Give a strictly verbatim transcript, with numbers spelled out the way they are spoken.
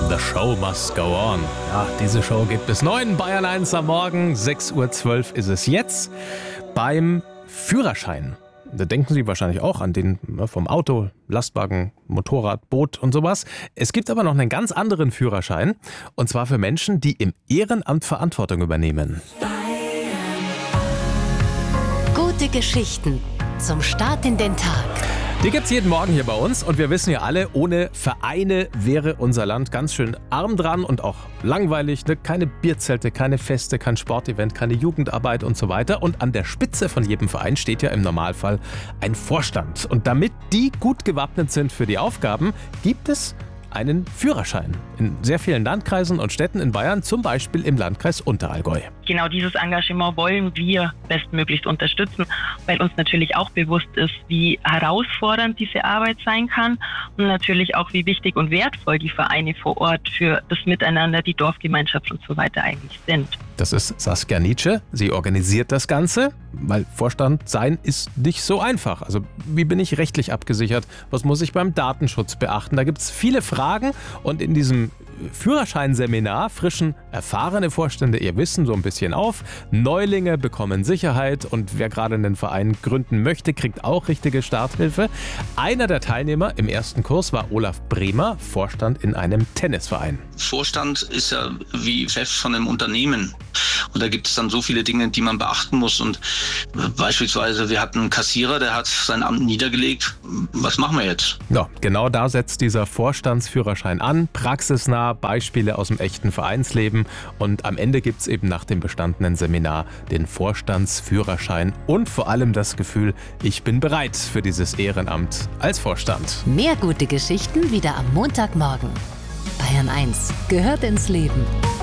The Show Must Go On. Ja, diese Show geht bis neun. Bayern eins am Morgen. sechs Uhr zwölf ist es jetzt. Beim Führerschein. Da denken Sie wahrscheinlich auch an den vom Auto, Lastwagen, Motorrad, Boot und sowas. Es gibt aber noch einen ganz anderen Führerschein. Und zwar für Menschen, die im Ehrenamt Verantwortung übernehmen. Gute Geschichten zum Start in den Tag. Die gibt's jeden Morgen hier bei uns und wir wissen ja alle, ohne Vereine wäre unser Land ganz schön arm dran und auch langweilig. Ne? Keine Bierzelte, keine Feste, kein Sportevent, keine Jugendarbeit und so weiter. Und an der Spitze von jedem Verein steht ja im Normalfall ein Vorstand. Und damit die gut gewappnet sind für die Aufgaben, gibt es einen Führerschein in sehr vielen Landkreisen und Städten in Bayern, zum Beispiel im Landkreis Unterallgäu. Genau dieses Engagement wollen wir bestmöglichst unterstützen, weil uns natürlich auch bewusst ist, wie herausfordernd diese Arbeit sein kann und natürlich auch, wie wichtig und wertvoll die Vereine vor Ort für das Miteinander, die Dorfgemeinschaft und so weiter eigentlich sind. Das ist Saskia Nietzsche. Sie organisiert das Ganze, weil Vorstand sein ist nicht so einfach. Also wie bin ich rechtlich abgesichert? Was muss ich beim Datenschutz beachten? Da gibt es viele Fragen und in diesem Führerscheinseminar frischen erfahrene Vorstände ihr Wissen so ein bisschen auf. Neulinge bekommen Sicherheit und wer gerade einen Verein gründen möchte, kriegt auch richtige Starthilfe. Einer der Teilnehmer im ersten Kurs war Olaf Bremer, Vorstand in einem Tennisverein. Vorstand ist ja wie Chef von einem Unternehmen. Und da gibt es dann so viele Dinge, die man beachten muss. Und beispielsweise, wir hatten einen Kassierer, der hat sein Amt niedergelegt. Was machen wir jetzt? Ja, genau da setzt dieser Vorstandsführerschein an. Praxisnah, Beispiele aus dem echten Vereinsleben. Und am Ende gibt es eben nach dem bestandenen Seminar den Vorstandsführerschein und vor allem das Gefühl, ich bin bereit für dieses Ehrenamt als Vorstand. Mehr gute Geschichten wieder am Montagmorgen. Bayern eins gehört ins Leben.